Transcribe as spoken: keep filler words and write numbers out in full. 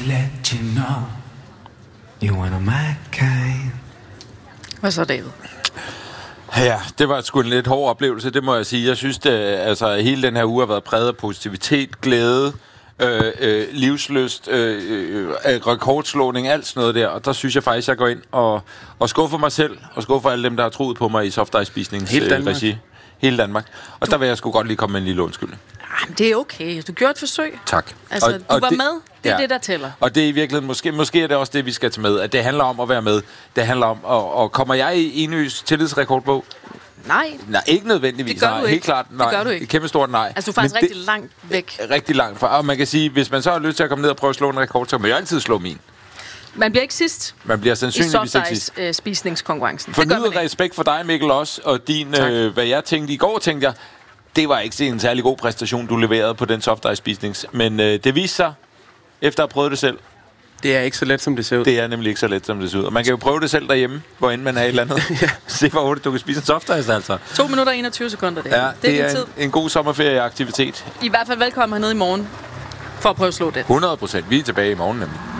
let you know you wanna my kind. Hvad så, David? Ja, det var sgu en lidt hård oplevelse, det må jeg sige. Jeg synes, det, altså, hele den her uge har været præget af positivitet, glæde, øh, øh, livslyst, øh, øh, rekordslåning, alt sådan noget der. Og der synes jeg faktisk, jeg går ind og, og skuffer mig selv, og skuffer alle dem, der har troet på mig i soft ice spisnings Hele Danmark. regi. Hele Danmark. Og du... der vil jeg sgu godt lige komme med en lille undskyldning. Jamen, det er okay. Du gjorde et forsøg. Tak. Altså, og, du og var det, med. Det er ja. det, der tæller. Og det er i virkeligheden, måske, måske er det også det, vi skal tage med. At det handler om at være med. Det handler om, og, og kommer jeg i Enøs tillidsrekordbog? Nej. Nej, ikke nødvendigvis. Det gør nej, du ikke. helt klart. Nej, det gør du ikke. Kæmpe stort nej. Altså, du er faktisk Men rigtig det, langt væk. Rigtig langt fra. Og man kan sige, hvis man så har lyst til at komme ned og prøve at slå en rekord, så kan man jo altid slå min. Man bliver ikke sidst Man bliver i sandsynligvis ikke sidst. soft ice øh, spisningskonkurrencen. Det gør man Fornyet ikke. respekt for dig, Mikkel, også. Og din, øh, hvad jeg tænkte i går, tænkte jeg, det var ikke en særlig god præstation, du leverede på den soft ice spisnings. Men øh, det viste sig, efter at have prøvet det selv. Det er ikke så let, som det ser ud. Det er nemlig ikke så let, som det ser ud. Og man kan jo prøve det selv derhjemme, hvor end man er et eller andet. ja. Se, hvor hurtigt du kan spise en soft ice, altså. to minutter og enogtyve sekunder, det, Ja, det er, det din er tid. en, en god sommerferieaktivitet. I hvert fald velkommen hernede i morgen for at prøve at slå det. hundrede procent. Vi er tilbage i morgen, nemlig.